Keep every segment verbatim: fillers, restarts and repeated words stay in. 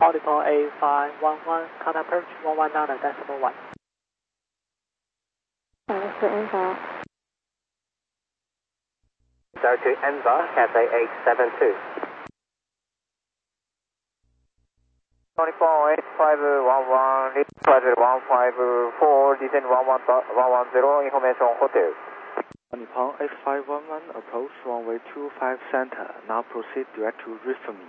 Polyphone eight five one one, contact approach one one nine decimal one. Director Envar. Director Envar, Cathay eight seven two. Polyphone eight five one one, one five four, descend one one zero, information hotel. Nippon eight five one one, approach runway two five center, now proceed direct to Rifmi.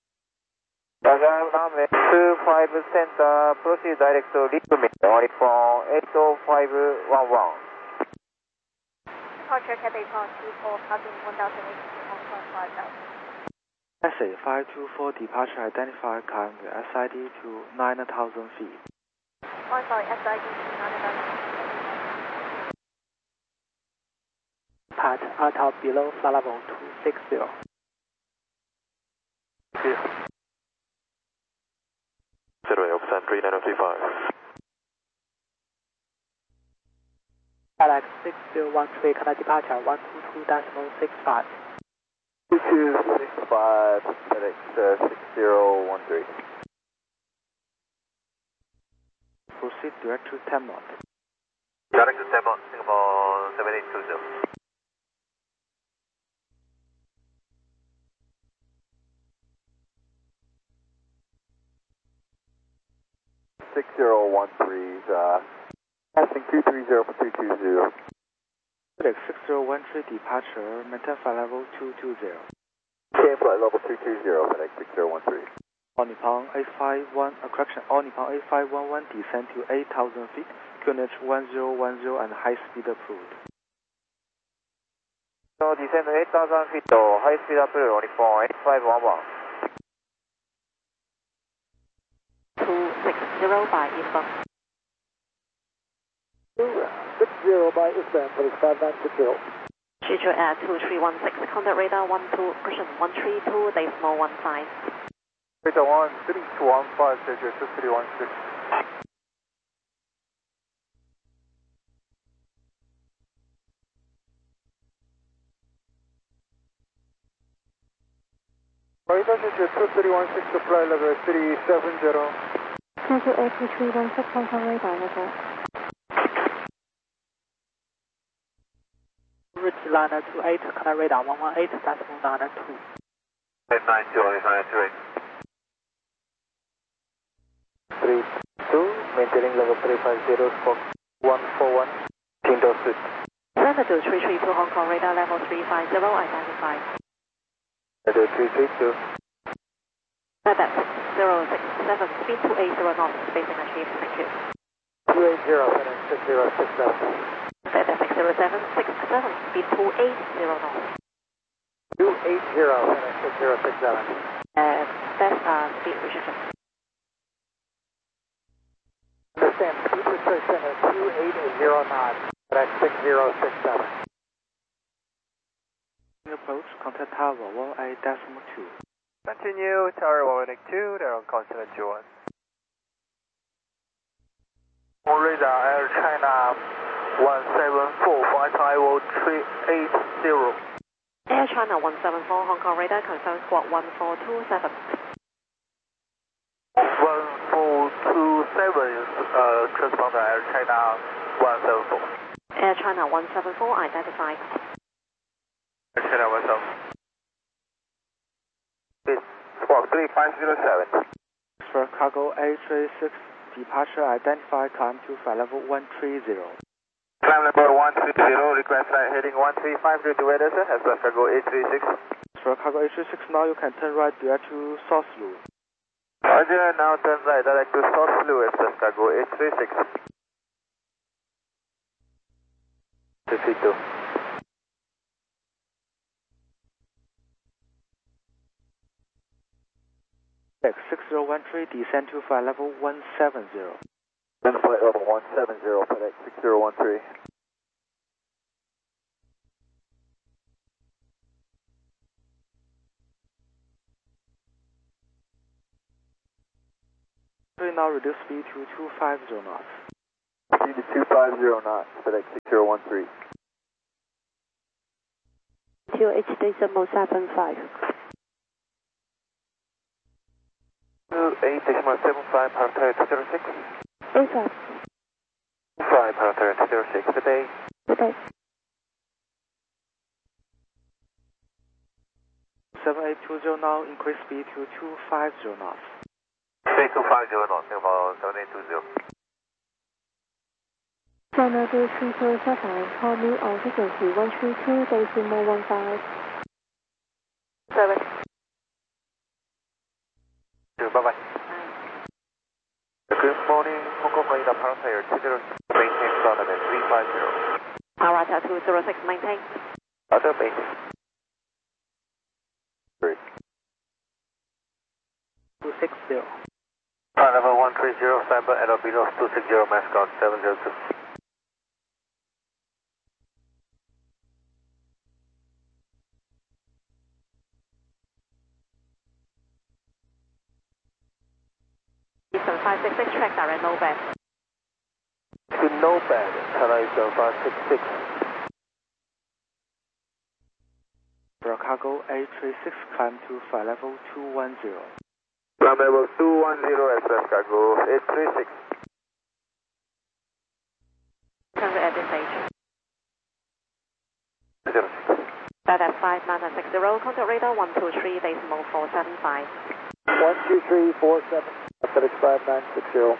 Runway two five center, proceed direct to Rifmi, Nippon eight five one one. Departure Cathay Tower two four, passing one thousand eight one point five thousand. S A five two four, departure identified, climb the S I D to nine thousand feet. Oh, sorry, S I D to nine thousand feet. Pat Alta below flight level two six zero. Zero percent three nine three five. Alex six zero one three, contact departure one two two decimal six five. two two six five, FedEx uh, six zero one three. Proceed direct to Temont. Direct to Temont, Singapore seven eight two zero. six zero one three, uh, passing two three zero for two two zero. FedEx six zero one three, departure, maintain flight level two two zero. Maintain flight level two two zero, FedEx six zero one three. All Nippon eight five one, uh, correction, All Nippon eight five one one, descend to eight thousand feet, Q N H one zero one zero and high speed approved. So descend to eight thousand feet, high speed approved, All Nippon eight five one one. two six zero by eastbound. six zero by eastbound, please five nine six zero. Schedule at two three one six, contact radar one two, correction one three two, decimal one five. Radar one three two one five, schedule two three one six. Radar schedule two three one six, flight level three seven zero. Schedule at two three one six, contact radar level. Rich liner two eight, contact radar one one eight decimal nine two. eight nine two, eight nine two eight. three two, maintaining level three five zero, Fox one four one, Tindo Suit. Center to three three two, Hong Kong radar level three five zero, identified. Level three three two. FedEx zero six seven, speed two eight zero knots, spacing achieved, thank you. two eight zero, FedEx six zero six seven. FedEx six zero seven six seven, speed two eight zero knots. two eight zero, FedEx six zero six seven. Uh, best uh, speed restriction. Understand, speed restriction is two eight zero knots, FedEx six zero six seven. Approach, contact tower one eight decimal two. Continue, tower one eight two, they're on continent G one. On radar, Air China one seven four, flight level three eight zero. Air China one seven four, Hong Kong radar, confirm squawk one four two seven. one four two seven is uh, transponder Air China one seven four. Air China one seven four, identified. Air China one seven four. It's squawk three five zero seven. For cargo A three six, departure identified, climb to flight level one three zero. Climb number one three zero, request flight heading one three five zero to weather, sir, as well as cargo A three six. For cargo A three six, now you can turn right direct to South Lu. Roger, now turn right direct to South Lu, as well as cargo A three six. two three two. six zero one three, descend to flight level one seven zero. Then flight level one seven zero, FedEx six zero one three. Now reduce speed to two five zero knots. Speed to two five zero knots, FedEx six zero one three. two H decimal seven five. two eight decimal seven five, Paratoya two zero six. eight five. five, Paratoya two zero six, good day. Good day. seven eight two zero now, increase speed to two five zero knots. Say two five zero knots, Singapore seven eight two zero. China two three two seven, call me on frequency one three two decimal one five. Service. Bye bye. Good morning, Hong Kong radar Paratoya two zero six, maintain flight level three five zero. Parata two zero six, maintain. Other maintain. two six zero. Flight level one three zero, stand by at or below two six zero, Mascot seven zero two. Eastern five six six, track direct, no bad. To no bad, China Eastern five six six. Chicago eight three six, climb to flight level two one zero. Climb level two one zero, Express Cargo eight three six. Currently at this stage. zero six. That at five nine six zero, contact radar one two three decimal four seven five. one two three four seven, FedEx five nine six zero.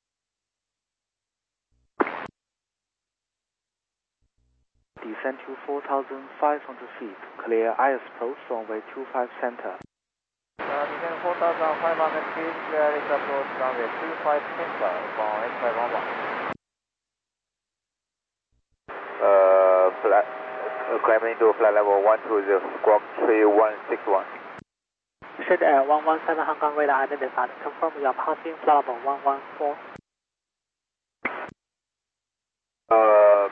Descend to four thousand five hundred feet, clear I S approach runway two five center. Uh, descend four thousand five hundred feet, clear I S approach runway two five center from X five one one. Uh, flat, uh, climbing to flight level one two zero, squawk three one six one. Shed Air one one seven Hong Kong radar identified. Confirm you are passing flight level one one four. Uh,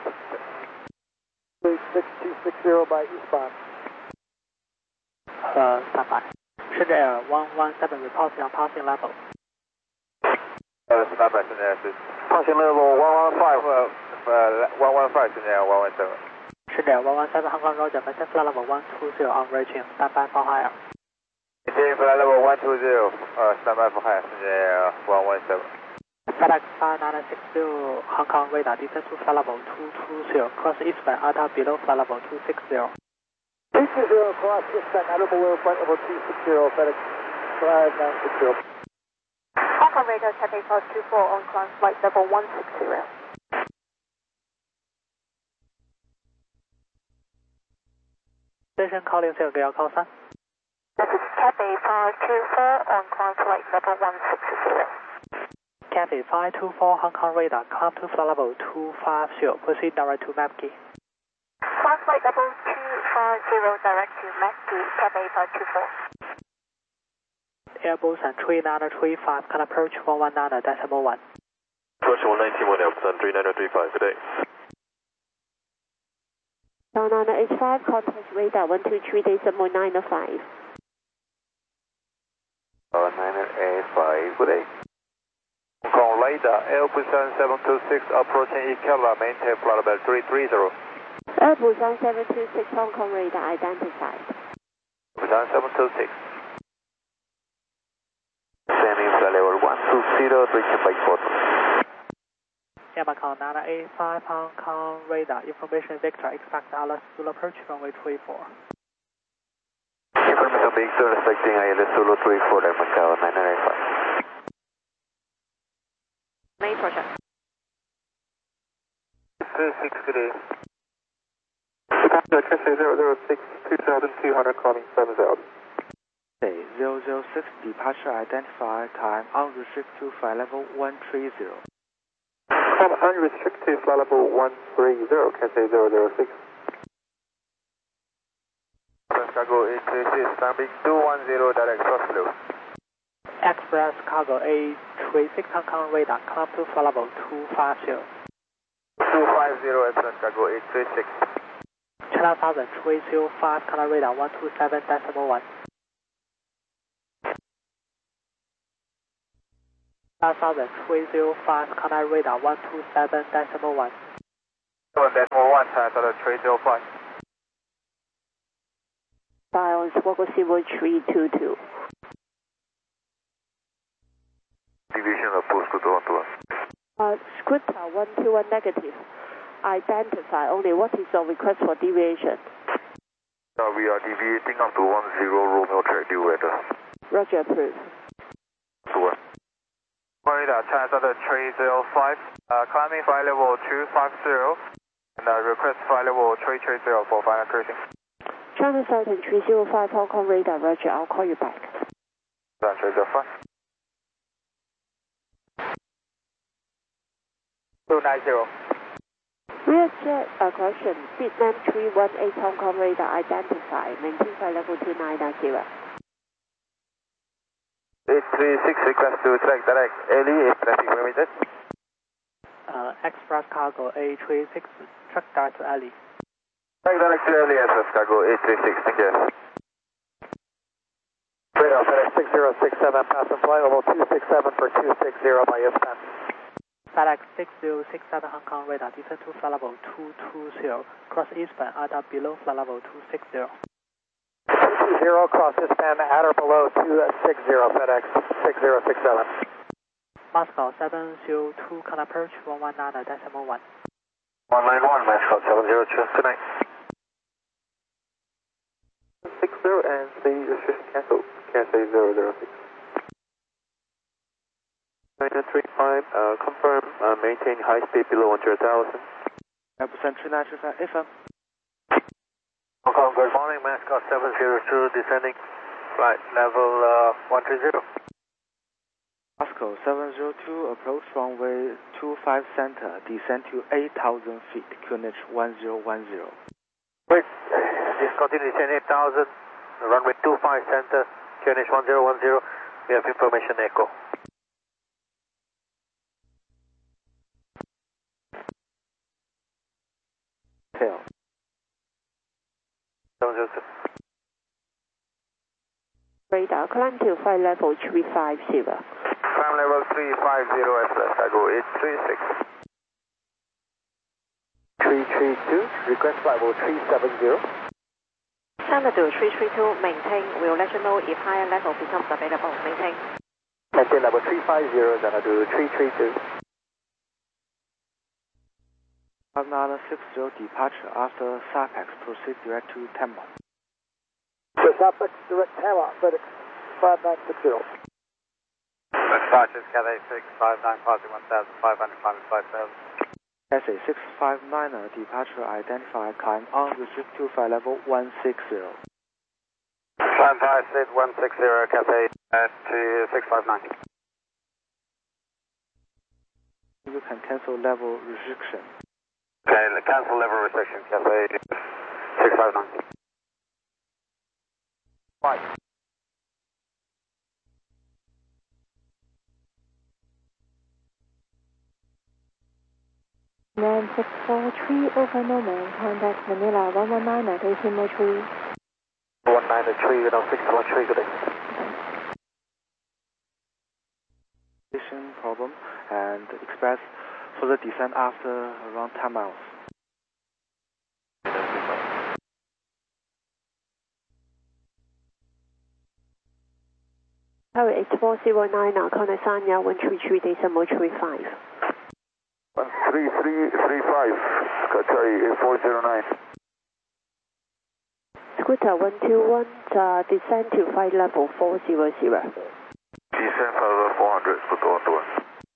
six two six zero by eastbound. Uh, stand by. Shed Air one one seven reports you are passing level. Uh, stand by, passing level one one five, uh, uh, one one five, one one seven. Shed Air one one seven Hong Kong Roger, maintain flight level one two zero on reaching. Stand by for higher. Maintain flight level one two zero, uh, stand by for higher, one one seven. FedEx five nine six zero Hong Kong radar, descend to flight level two two zero, cross eastbound ATA below flight level two six zero. two two zero, cross eastbound ATA below flight level two six zero, FedEx five nine six zero. Hong Kong radar, Taipei four two four on climb flight level one six zero. Station calling Sierra Gale call sign. This is Taipei four two four on climb flight level one six zero. Cathay five two four Hong Kong radar, climb to flight level two five zero, proceed direct to Map Key. Climb flight level two five zero, direct to Map Key, Taipei four two four. Airbus and three nine three five, can approach one one nine decimal one. Approach one nineteen one Alpha, three nine three five, good day. Down on H five, contact radar one two three decimal nine five. Uh, nine eight five, good day. Hong Kong radar, Airbus seven two six, approaching Ikela, maintain flight level three three zero. Airbus seven two six Hong Kong radar identified. Airbus seven two six. Sending flight level one two zero, reaching by photo. Yamaha nine eight five Hong Kong radar, information Victor, expect Alice Zulu approach runway three four. Information Victor, expecting I L S Zulu three four, Macau nine eight five. Main project. three six, good day. Cathay zero zero six, two thousand two hundred, calling seven thousand. zero zero six, departure identified, time unrestricted to flight level one three zero. Climb unrestricted, flight level one three zero, Cathay zero zero six. Cargo eight three six, climbing two one zero, direct cross blue. Express Cargo eight three six Hong Kong radar, climb to flight level two five zero. two five zero, Express Cargo eight three six. China Southern three zero five, Canada radar one two seven decimal one. China Southern three zero five, Canada radar one two seven decimal one. one decimal one, China Southern three zero five. Dial Squawk zero three two two. Deviation of postcode one two one. Uh, Scooter one two one negative. Identify only. What is your request for deviation? Uh, we are deviating up to one zero Romeo track due weather. Roger, approved. Two one. Radar transfer three zero five. Uh, climbing flight level two five zero. And uh, request flight level three three zero for final cruising. China Southern three zero five Hong Kong radar. Roger, I'll call you back. three zero five. two nine zero. Rear jet, uh, correction, Vietnam three one eight Hong Kong radar identified, maintain flight level two nine nine zero. eight three six request to track direct early eight traffic permitted. Uh, Express Cargo A three six, track direct to alley. Track direct to early Express Cargo eight three six, thank you. Radar FedEx six zero six seven, pass and flight level two six seven for two six zero by S P A N. FedEx six zero six seven Hong Kong radar, descend to flight level two two zero, cross eastbound, A D A below flight level two six zero. two two zero, cross eastbound, at or below two six zero, FedEx six zero six seven. Moscow seven zero two, contact approach one one nine decimal one. one nine one, Moscow seven zero two, good night. six zero and the restriction cancel, cancel zero zero six. nine three five, uh, confirm, uh, maintain high speed below one hundred thousand. Represent three nine three five F M. Hong Kong, good morning, Moscow seven zero two, descending, flight level uh, one three zero. Moscow seven zero two, approach runway two five center, descend to eight thousand feet, Q N H one zero one zero. Wait, discontinue descend eight thousand, runway two five center, Q N H one zero one zero, we have information echo. Tail. seven zero two. Radar, climb to flight level three five zero. Climb level three five zero, Express Cargo eight three six. three three two, request flight level three seven zero. Xanadu three three two, maintain. We'll let you know if higher level becomes available. Maintain. Maintain level three five zero, Xanadu three three two. five nine six zero, departure after Sarpex, proceed direct to Tampa. Sarpex direct Tampa, FedEx five nine six zero. Departure Cathay six five nine, passing one thousand five hundred, climbing five thousand. Cathay six five nine, departure identified, climb on restrict to flight level one six zero. Climb five six one six zero, Cathay at six five nine. You can cancel level restriction. Okay, cancel level restriction, Cathay six five nine. Five. nine six four three, over Norman, contact Manila one one nine decimal three. one nine three, you know, six one three, good day. Station problem and express further descent after around ten miles. Tower eight four zero nine, now contact Sanya one three three decimal three five. one three three three five, Qatar four zero nine. Scooter one two one, uh, descend to flight level four zero zero. Descent level four hundred, Scooter one two one.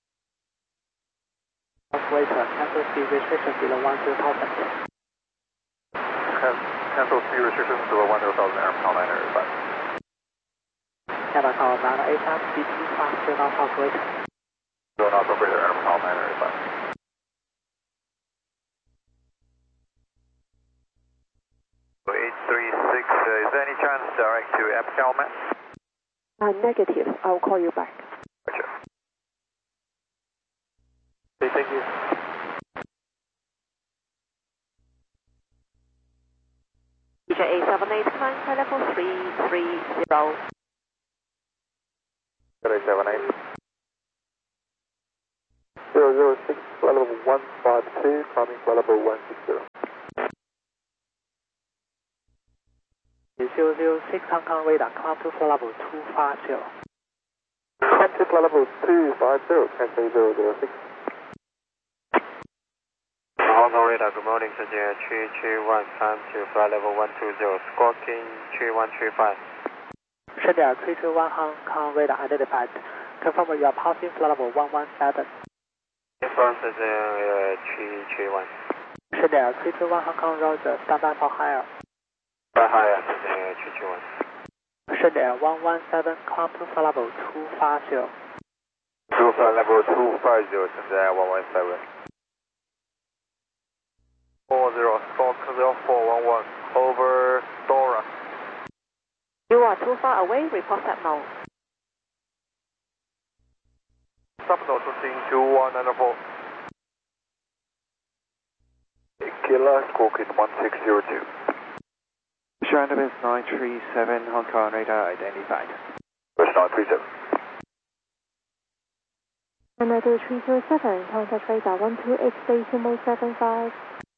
Operator, cancel speed restriction below one zero thousand. Cancel speed restrictions below one zero thousand, Air Mile nine area five. Canada Tower nine eight five, speed two five, zero knots operator. Zero knots operator, Air Mile nine area five. eight three six, uh, is there any chance direct to Abcalmet? Uh, negative, I'll call you back. Gotcha. Okay, thank you. D J A seven eight, climb flight level three three zero. Good seven eight. zero zero six, flight level one five two, climbing flight level one six zero. zero zero six Hong Kong radar, climb to flight level two five zero. Climb to flight flight level two five zero, cancel zero zero six. Hong Kong radar, good morning, Shenzhen three three one, climb to flight level one two zero, squawking three one three five. Shenzhen three two one Hong Kong radar identified. Confirm you are passing flight level one one seven. Confirm Shenzhen three three one. Shenzhen three two one Hong Kong Roger, stand by for higher. Fly higher, Shenzhen three two one. Shenzhen one one seven, climb to flight level two five zero. To flight level two five zero, Shenzhen one one seven. four zero, Squawk zero four one one, over Dora. You are too far away, report that now. Subnode to two one nine four. Kilo, squawking one six zero two. Shandabis nine three seven, Hong Kong radar identified. West nine three seven. Canada three zero seven, contact radar one two eight decimal seven five.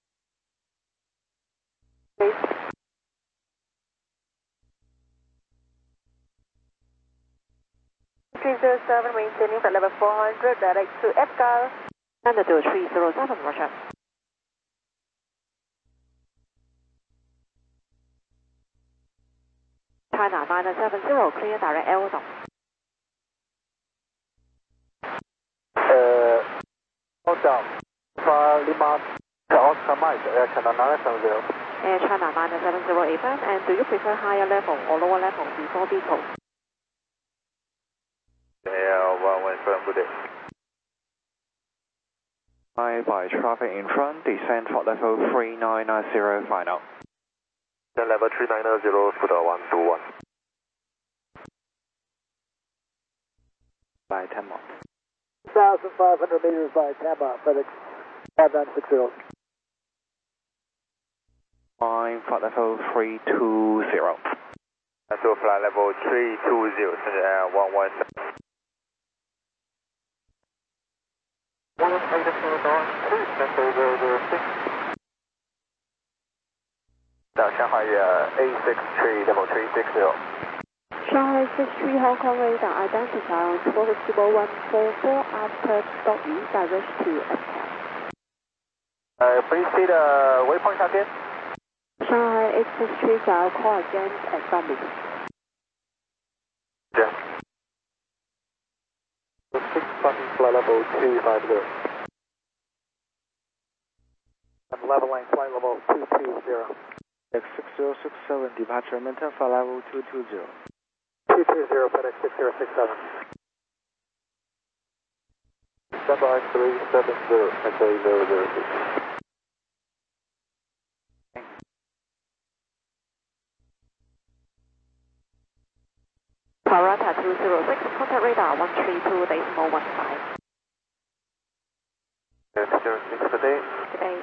three zero seven, maintaining flight level four hundred, direct to Edgar. Canada three zero seven, Roger. China nine seven zero, clear direct L. Uh, hold down. For Lima, Oscar Mike, Air China nine seven zero. Air China nine seven zero A F M, and do you prefer higher level or lower level before vehicle? Yeah, one one seven, good day. By, by traffic in front, descend for level three nine nine zero final. Then level three nine zero, scooter one two one. By ten miles. one thousand five hundred meters by Tampa, FedEx five nine six zero. Climb flight level three two zero. And so flight level three two zero, Shenzhen one one seven. one eight zero two, Shenzhen zero zero six. Now Shanghai uh, A six three level three six zero. Shanghai six three Hong Kong radar identified on four decimal one four four after stop E, direct to Edgar. Uh, please see the waypoint again. Shanghai eight six three dial call again at Summit. Yeah. The six passing flight level two five zero. And leveling flight level two two zero. X six zero six seven, departure maintain flight level two two zero. two two zero, FedEx six zero six seven. Standby three seven zero, S A zero zero six. Parata two zero six, contact radar one three two decimal one five. Yes, zero six, good day. Good day.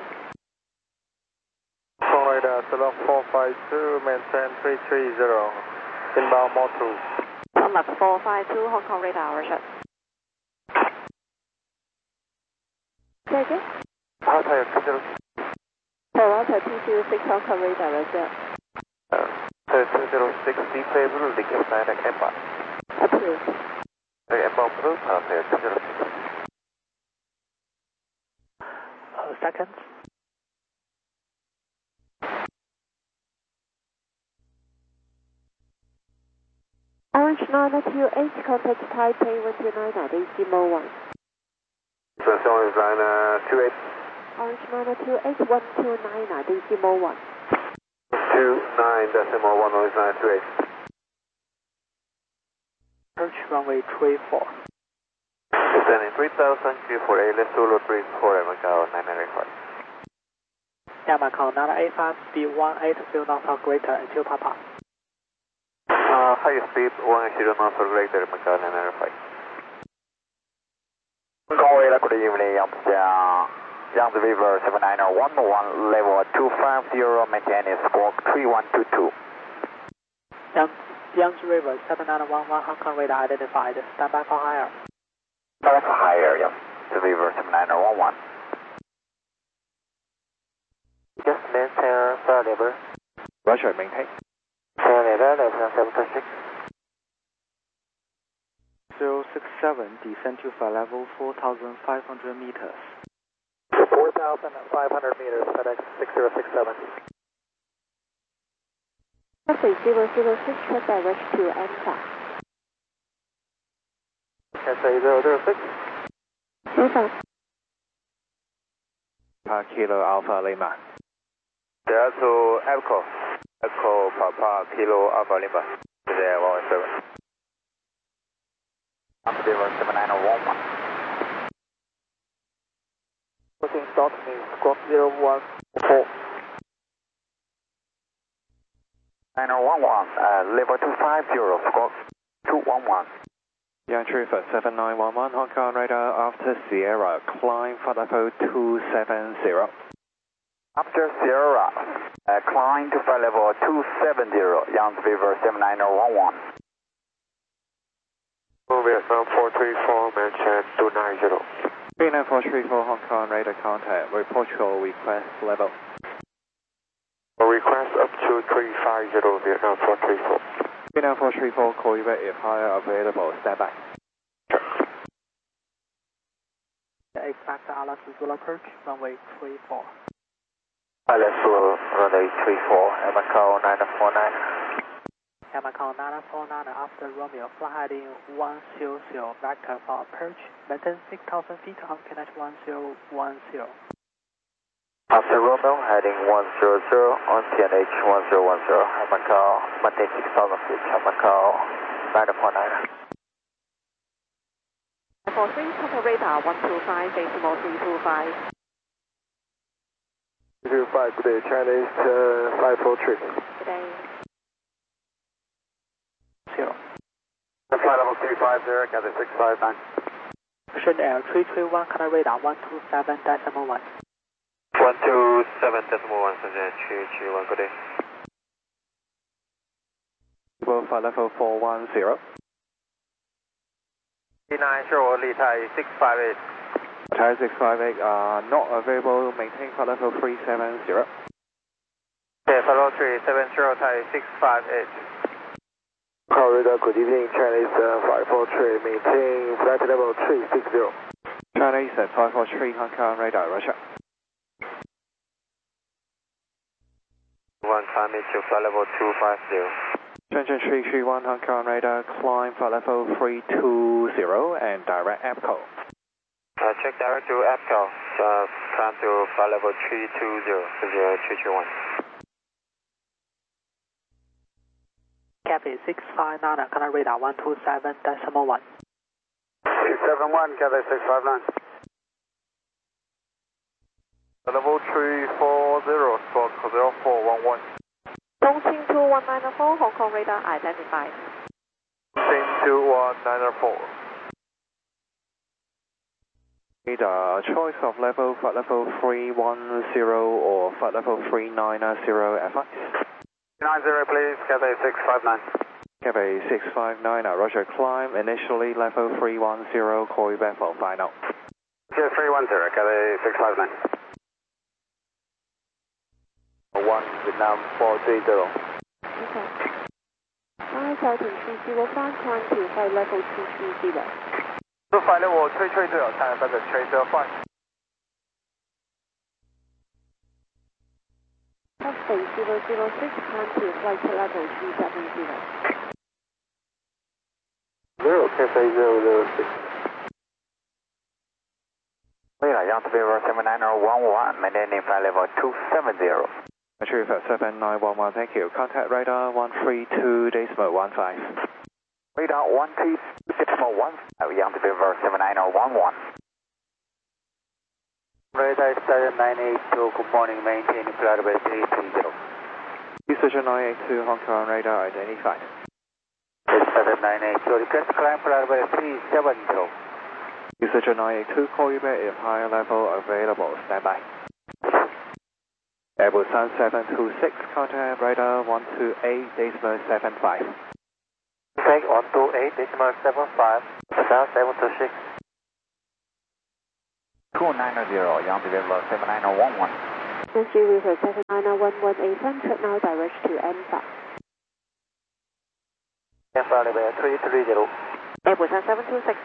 Hong radar seven four five two, maintain three three zero. Inbound mode two. Contact four five two, Hong Kong radar, Roger. Say again? Parata two zero six. Parata two zero six Hong Kong radar, Roger. two zero six, disable, decaf nine, Emma. Approved. Emma approved, Parata two zero six. Uh, seconds. Orange nine two eight, contact Taipei one two nine at decimal one. So, so is line uh, two eight. Orange nine two eight, one two nine at decimal one. two nine decimal one noise nine two eight. Approach runway three four. Descending three thousand, Q four A, left Zulu three four, Macau nine nine five. Yeah, Macau nine eight five, speed one eight zero knots or greater until Papa. Uh, high speed one zero knots or greater, Macau nine nine five. Conway, good evening, Yangtze, Yangtze River seven nine one one, level two five zero, maintaining squawk three one two two. Yang, Yangtze River seven nine one one, Hong Kong radar identified. Stand by for higher. Stand by for higher, Yangtze River seven nine one one. Just maintain flight level. Roger, maintain. Flight level, level seven two six. zero six seven, descend to flight level four thousand five hundred meters. four thousand five hundred meters, FedEx six zero six seven. Cathay zero zero six, check direct to Alpha. Cathay zero zero six. Alpha. Papa Kilo Alpha Lima. There to Echo. Echo Papa Kilo Alpha Lima. Today one one seven. Up to seven nine one one. Looking dot me, squawk zero one four. nine one one, uh, level two five zero, squawk two one one. Young Trooper seven nine one one, Hong Kong radar after Sierra, climb flight level two seven zero. After Sierra, uh, climb to flight level two seven zero, Young River seven nine one one. Vietnam four three four, Mansion two nine zero. three nine four three four, Hong Kong radar contact, report your request level. Request up to three five zero, Vietnam four three four. three nine four three four, call you back if higher available, stand by. Expect Alice Zulu approach, runway three four. Alice Zulu, runway three four, Macau nine four nine. Macau nine four nine, after Romeo, fly heading one zero zero, vector for approach, maintain six thousand feet on Q N H one zero one zero. After Romeo, heading one zero zero on Q N H one zero one zero, Macau, maintain six thousand feet, Macau nine four nine. For three, total radar one two five, decimal three two five. three two five, good day, Chinese uh, five four three. Good day. Zero. Flight level three five zero, gather six five nine. Ocean Air three three one, color radar one two seven decimal one. one two seven decimal one,现在去去one, good day. Flight level four one zero. three nine zero, lead high six five eight. Thai six five eight are not available, maintain flight level three seven zero. Okay, follow three seven zero, Thai six five eight. Corridor, good evening, Chinese uh, five four three, maintain flight level three six zero. Chinese at five four three, Hong Kong radar, Russia. One climbing to flight level two five zero. Shenzhen three three one, Hong Kong radar, climb flight level three two zero and direct APCO. Uh, check direct to APCO, uh, climb to flight level three two zero, zero two two one. Cathay six five nine, color radar one two seven decimal one. six seven one, Cathay six five nine. Level three four zero, squawk zero four one one. Dongqing two one nine four, Hong Kong radar identified. Dongqing two one nine four. Radar, choice of level, flight level three one zero or flight level three nine zero advice. nine zero, please, Cathay six five nine. Cathay six five nine, Roger, climb, initially level three one zero, call you back for final. Just three one zero, Cathay six five nine. one, Vietnam four three zero. Okay. Five Southern three zero five, climb to flight level two three zero. To flight level three three zero, China Southern three zero five. Cathay zero zero six, climb to flight level three seven zero. Zero, Cathay zero zero six. Radar, Young River seven nine one one, maintaining flight level two seven zero. Trooper seven nine one one, thank you. Contact radar one three two decimal one five. Radar one three decimal one five, Young River seven nine one one. Radar seven nine eight two, good morning, maintaining flight level three three zero. Usage nine eight two, Hong Kong radar identified. seven nine eight two, request climb flight level three seven zero. Usage nine eight two, call you back if higher level available, stand by. Airbus Sun seven two six, contact radar one two eight decimal seven five. Take one two eight decimal seven five, South seven two six. two nine zero, Young River seven nine one one. Nancy River seven nine one one eight, check now direct to Alpha. Alpha level three three zero. Air Busan seven two six.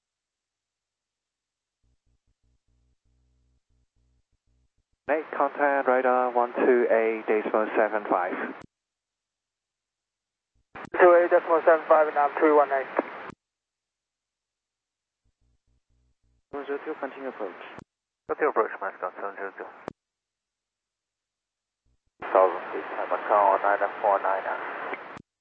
Make contact radar one two eight decimal seven five. two eight decimal seven five and I'm three one eight. seven zero two, continue approach. Continue approach, Moscow seven zero two. one thousand feet, Macau nine four nine.